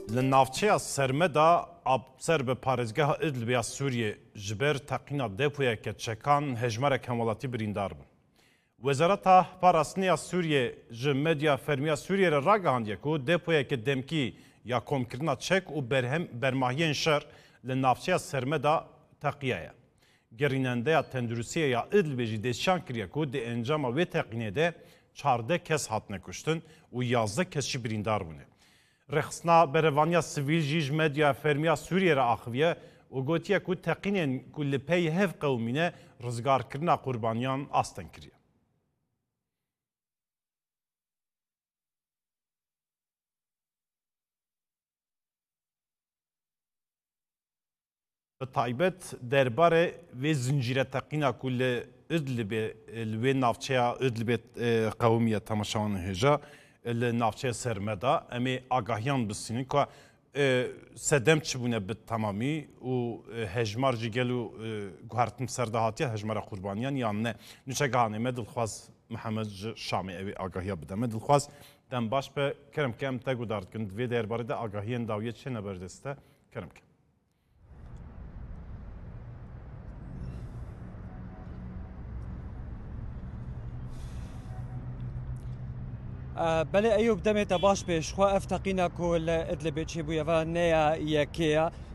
لنافچه سرمدا ابسر به پارێزگەها ئیدلبیا سووریێ ji ber teqîna depoyeke çekan hejmarek hemalatî birîndar bûn. Wezareta Parastinêya Sûriyê ji medya fermiya Sûriyê re ragihandiye ku depoyeke demkî ya komkirina çek û bermahiyên şer li navçeya sermeda teqiye ye. Gerînendeya Tendurûsiyê ya Idlibê jî destşan kiriye ku di encama wê teqînê de 14 kes hatine kuştin û 11 kes jî birîndar bûne. Rexsna berevaniya sivîl jî ji medya fermiya Sûriyê re axiviye û gotiye ku teqînên ku li pey hev qewmîne rizgarkirina qurbaniyan asten kiriye. Bi taybet derbarê vê zincîre teqîna ku li Idlibê li wê navçeya Idlibê qewmiye temaşawan hêja li navçeya sermeda em ê agahiyan bisînin ku sedem çibûne bi temamî û hejmar jî gelo guhertin serdahatiya hejmara qurbaniyan yan ne nûçegehanê me dilxwaz Mihemed ji Şamê ew ê agahiya bide me dilxwaz dem baş be kerem ke em te gudar dikin divê derbarê de agahiyên dawiyê çê neberdest e kerem ke. بله ایوب دمت باش پیش خو افتقینا کل ادلبی چی بویا و نیا یکیا